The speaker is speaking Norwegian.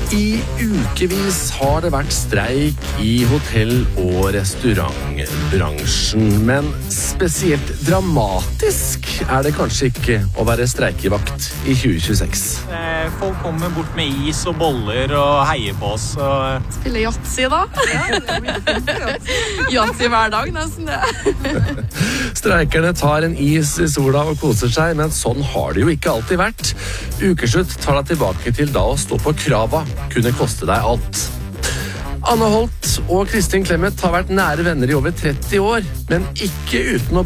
I ukevis har det vært streik i hotell- og restaurantbransjen, men spesielt dramatisk er det kanskje ikke å være streikevakt i 2026. Folk kommer bort med is og boller og heier på oss. Spiller yatzy da. Yatzy hver dag, nesten det. Streikerne tar en is i sola og koser seg, men sånn har det jo ikke alltid vært. Ukeslutt tar deg tilbake til da å stå på krava kunne koste deg alt. Anne Holt og Kristin Clemet har vært nære venner i over 30 år, men ikke uten å